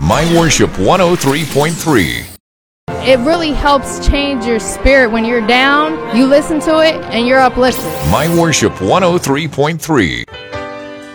My Worship 103.3. It really helps change your spirit when you're down. You listen to it and you're uplifted. My Worship 103.3.